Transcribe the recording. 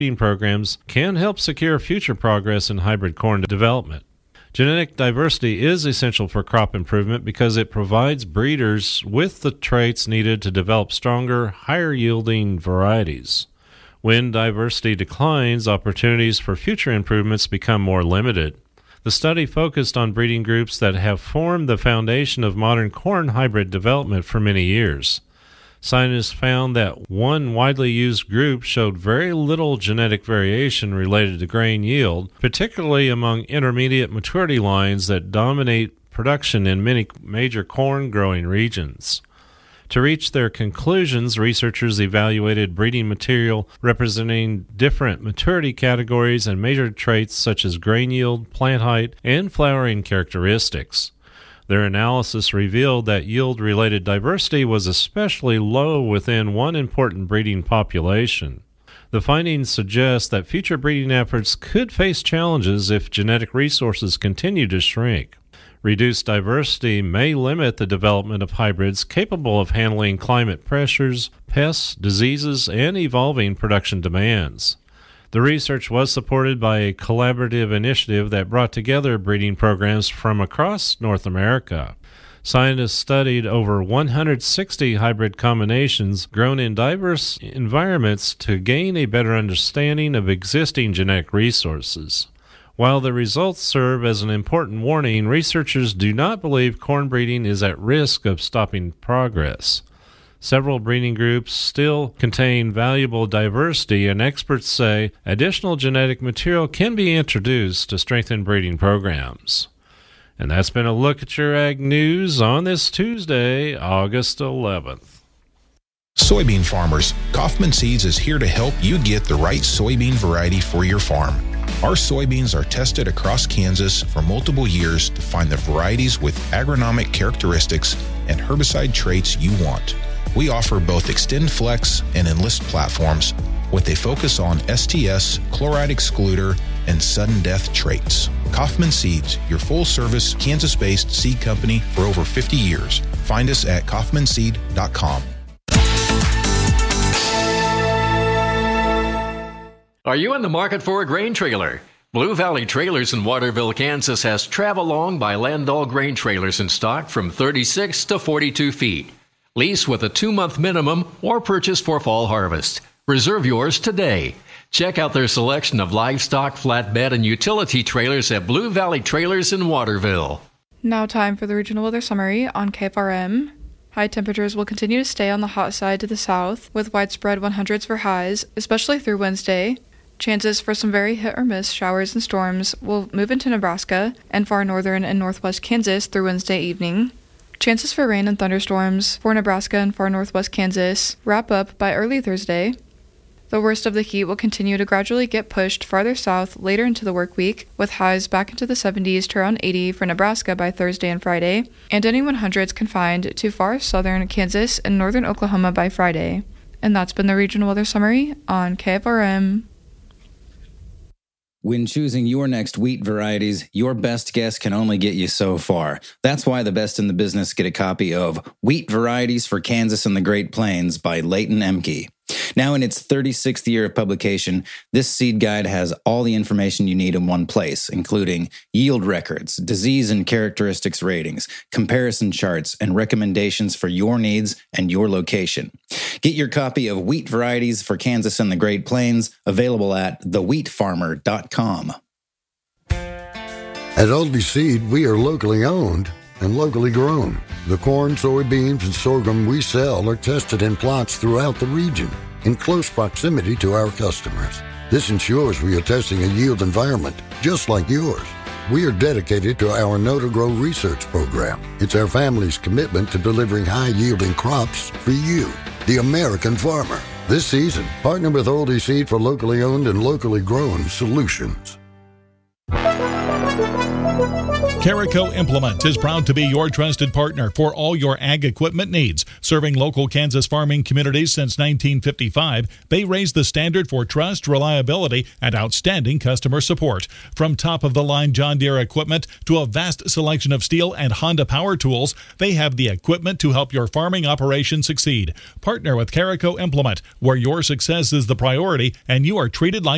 programs can help secure future progress in hybrid corn development. Genetic diversity is essential for crop improvement because it provides breeders with the traits needed to develop stronger, higher-yielding varieties. When diversity declines, opportunities for future improvements become more limited. The study focused on breeding groups that have formed the foundation of modern corn hybrid development for many years. Scientists found that one widely used group showed very little genetic variation related to grain yield, particularly among intermediate maturity lines that dominate production in many major corn growing regions. To reach their conclusions, researchers evaluated breeding material representing different maturity categories and measured traits such as grain yield, plant height, and flowering characteristics. Their analysis revealed that yield-related diversity was especially low within one important breeding population. The findings suggest that future breeding efforts could face challenges if genetic resources continue to shrink. Reduced diversity may limit the development of hybrids capable of handling climate pressures, pests, diseases, and evolving production demands. The research was supported by a collaborative initiative that brought together breeding programs from across North America. Scientists studied over 160 hybrid combinations grown in diverse environments to gain a better understanding of existing genetic resources. While the results serve as an important warning, researchers do not believe corn breeding is at risk of stopping progress. Several breeding groups still contain valuable diversity, and experts say additional genetic material can be introduced to strengthen breeding programs. And that's been a look at your ag news on this Tuesday, August 11th. Soybean farmers, Kaufman Seeds is here to help you get the right soybean variety for your farm. Our soybeans are tested across Kansas for multiple years to find the varieties with agronomic characteristics and herbicide traits you want. We offer both XtendFlex and Enlist platforms with a focus on STS, chloride excluder, and sudden death traits. Kaufman Seeds, your full-service Kansas-based seed company for over 50 years. Find us at kaufmanseed.com. Are you in the market for a grain trailer? Blue Valley Trailers in Waterville, Kansas has Travelong by Landau grain trailers in stock from 36 to 42 feet. Lease with a 2-month minimum or purchase for fall harvest. Reserve yours today. Check out their selection of livestock, flatbed, and utility trailers at Blue Valley Trailers in Waterville. Now time for the regional weather summary on KFRM. High temperatures will continue to stay on the hot side to the south, with widespread 100s for highs, especially through Wednesday. Chances for some very hit-or-miss showers and storms will move into Nebraska and far northern and northwest Kansas through Wednesday evening. Chances for rain and thunderstorms for Nebraska and far northwest Kansas wrap up by early Thursday. The worst of the heat will continue to gradually get pushed farther south later into the work week, with highs back into the 70s to around 80 for Nebraska by Thursday and Friday, and any 100s confined to far southern Kansas and northern Oklahoma by Friday. And that's been the regional weather summary on KFRM. When choosing your next wheat varieties, your best guess can only get you so far. That's why the best in the business get a copy of Wheat Varieties for Kansas and the Great Plains by Leighton Emke. Now in its 36th year of publication, this seed guide has all the information you need in one place, including yield records, disease and characteristics ratings, comparison charts, and recommendations for your needs and your location. Get your copy of Wheat Varieties for Kansas and the Great Plains, available at thewheatfarmer.com. At Aldi Seed, we are locally owned and locally grown. The corn, soybeans, and sorghum we sell are tested in plots throughout the region in close proximity to our customers. This ensures we are testing a yield environment just like yours. We are dedicated to our Know to Grow research program. It's our family's commitment to delivering high-yielding crops for you, the American farmer. This season, partner with Aldi Seed for locally owned and locally grown solutions. Carico Implement is proud to be your trusted partner for all your ag equipment needs. Serving local Kansas farming communities since 1955, they raise the standard for trust, reliability, and outstanding customer support. From top-of-the-line John Deere equipment to a vast selection of Steel and Honda power tools, they have the equipment to help your farming operation succeed. Partner with Carico Implement, where your success is the priority and you are treated like